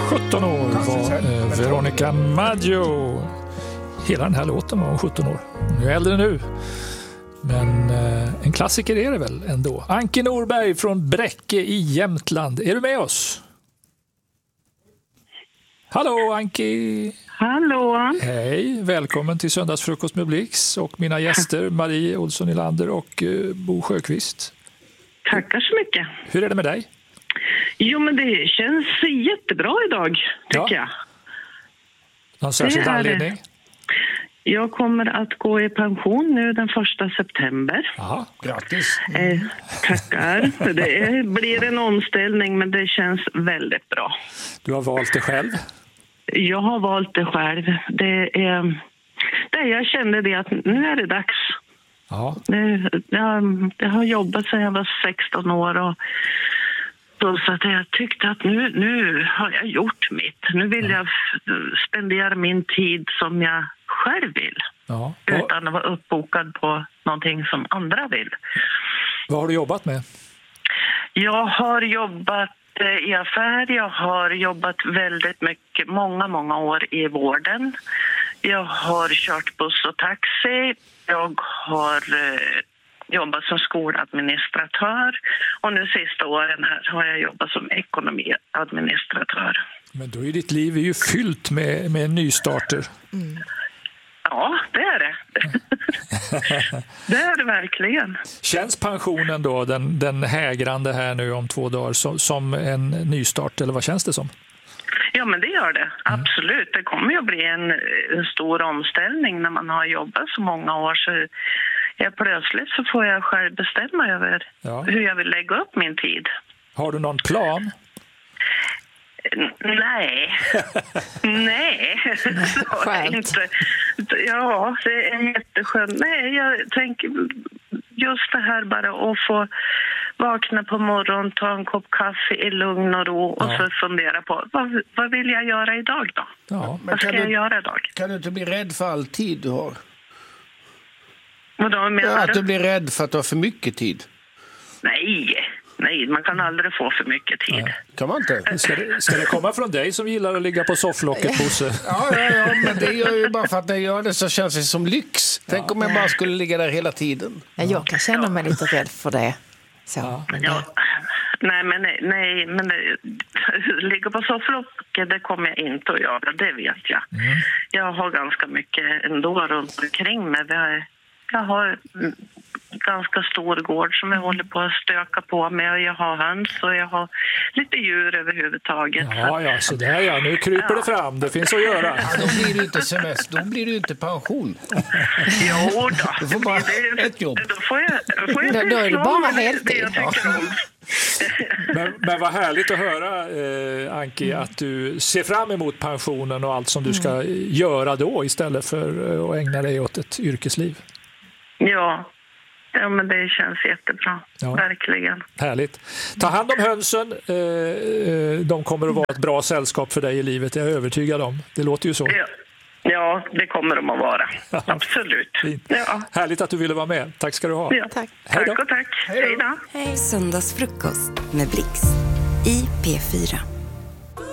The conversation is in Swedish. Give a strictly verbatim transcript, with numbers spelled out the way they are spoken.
sjutton år var eh, Veronica Maggio. Hela den här låten var hon sjutton år. Hon är äldre nu. Men eh, en klassiker är det väl ändå. Anki Norberg från Bräcke i Jämtland. Är du med oss? Hallå Anki! Hallå! Hej, välkommen till Söndagsfrukost med Blix och mina gäster Marie Olsson Nylander och eh, Bo Sjöqvist. Tackar så mycket. Hur är det med dig? Jo, men det känns jättebra idag, tycker Ja. jag. Någon särskild Det är anledning? det. Jag kommer att gå i pension nu den första september. Ja, Grattis. Eh, tackar. Det är, blir en omställning, men det känns väldigt bra. du har valt det själv. Jag har valt det själv. Det är, det jag kände det att nu är det dags. Ja, Det, jag, jag har jobbat sedan jag var sexton år och så att jag tyckte att nu, nu har jag gjort mitt. Nu vill jag spendera min tid som jag själv vill. ja. Och, Utan att vara uppbokad på någonting som andra vill. vad har du jobbat med? Jag har jobbat eh, i affär. Jag har jobbat väldigt mycket, många, många år i vården. Jag har kört buss och taxi. Jag har eh, jobbat som skoladministratör. Och nu sista åren här har jag jobbat som ekonomiadministratör. Men då är ditt liv är ju fyllt med, med nystarter. Mm. Ja, det är det. Det är det verkligen. Känns pensionen då, den, den hägrande här nu om två dagar, som, som en nystart, eller vad känns det som? Ja, men det gör det. Absolut. Det kommer ju att bli en, en stor omställning när man har jobbat så många år. Så jag plötsligt så får jag själv bestämma över Ja. hur jag vill lägga upp min tid. Har du någon plan? N- Nej. Nej. Så är det inte. Ja, det är jätteskönt. Nej, jag tänker just det här bara att få vakna på morgonen, ta en kopp kaffe i lugn och ro och Ja. så fundera på vad, vad vill jag göra idag då? Ja. Vad ska kan jag du- göra idag? Kan du inte bli rädd för all tid du har? Och då menar Ja, att du? du blir rädd för att du har för mycket tid. Nej, nej, man kan aldrig få för mycket tid. Kan man inte? Ska det, ska det komma från dig som gillar att ligga på sofflocket, Bosse? Ja, ja, ja, men det gör ju bara för att när jag gör det så känns det som lyx. Tänk om jag bara skulle ligga där hela tiden. Ja, jag kan känna mig lite rädd för det. Så, men det- Ja. Nej, men nej, nej men det, ligga på sofflocket, det kommer jag inte att göra, det vet jag. Mm. Jag har ganska mycket ändå runt omkring mig. Vi har, jag har mm, ganska stor gård som jag håller på att stöka på med. Jag har höns och jag har lite djur överhuvudtaget. Ja, ja, så där ja. Nu kryper det fram. Det finns att göra. Ja, då blir du inte semester, då blir du inte pension. Jo då. Du får bara Det- ett jobb. Då får jag, då får jag Då- då är det pyssla bara med det- heltid. det jag tycker om. Men, men vad härligt att höra, eh, Anki, att du ser fram emot pensionen och allt som du ska göra då istället för eh, att ägna dig åt ett yrkesliv. Ja. Ja, men det känns jättebra. Ja. Verkligen. Härligt. Ta hand om hönsen. Eh, eh, de kommer att vara ett bra sällskap för dig i livet, jag är övertygad om. Det låter ju så. Ja, ja det kommer de att vara. Absolut. Fint. Ja. Härligt att du ville vara med. Tack ska du ha. Ja. Tack. Hej då. Tack och tack. Hej då. Söndagsfrukost med Blix i P fyra.